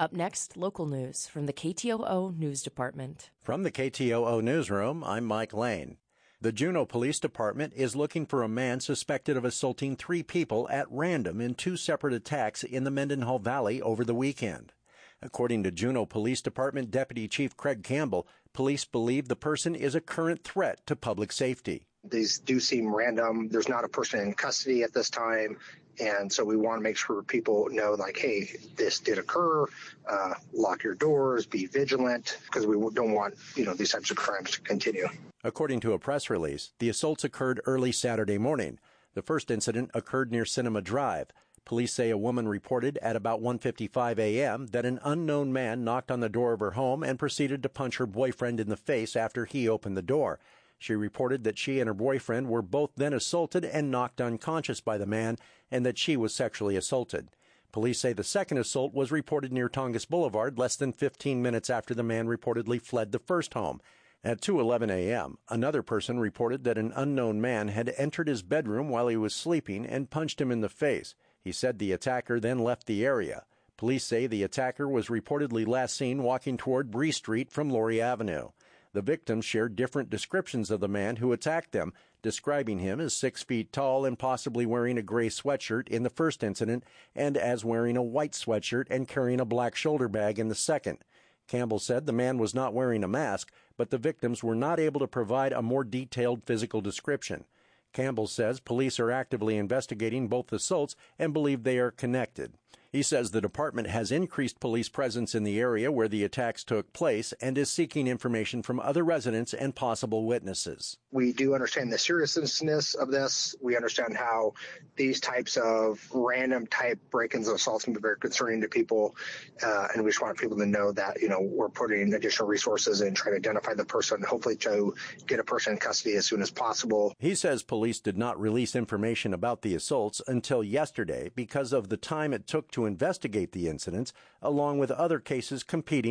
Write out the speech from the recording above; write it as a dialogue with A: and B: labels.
A: Up next, local news from the KTOO News Department.
B: From the KTOO Newsroom, I'm Mike Lane. The Juneau Police Department is looking for a man suspected of assaulting 3 people at random in 2 separate attacks in the Mendenhall Valley over the weekend. According to Juneau Police Department Deputy Chief Craig Campbell, police believe the person is a current threat to public safety.
C: These do seem random. There's not a person in custody at this time. And so we want to make sure people know, like, hey, this did occur. Lock your doors, be vigilant, because we don't want, these types of crimes to continue.
B: According to a press release, the assaults occurred early Saturday morning. The first incident occurred near Cinema Drive. Police say a woman reported at about 1:55 a.m. that an unknown man knocked on the door of her home and proceeded to punch her boyfriend in the face after he opened the door. She reported that she and her boyfriend were both then assaulted and knocked unconscious by the man, and that she was sexually assaulted. Police say the second assault was reported near Tongass Boulevard less than 15 minutes after the man reportedly fled the first home. At 2:11 a.m., another person reported that an unknown man had entered his bedroom while he was sleeping and punched him in the face. He said the attacker then left the area. Police say the attacker was reportedly last seen walking toward Bree Street from Laurie Avenue. The victims shared different descriptions of the man who attacked them, describing him as 6 feet tall and possibly wearing a gray sweatshirt in the first incident and as wearing a white sweatshirt and carrying a black shoulder bag in the second. Campbell said the man was not wearing a mask, but the victims were not able to provide a more detailed physical description. Campbell says police are actively investigating both assaults and believe they are connected. He says the department has increased police presence in the area where the attacks took place and is seeking information from other residents and possible witnesses.
C: We do understand the seriousness of this. We understand how these types of random type break-ins and assaults can be very concerning to people. And we just want people to know that, we're putting additional resources and trying to identify the person, hopefully to get a person in custody as soon as possible.
B: He says police did not release information about the assaults until yesterday because of the time it took to investigate the incidents, along with other cases competing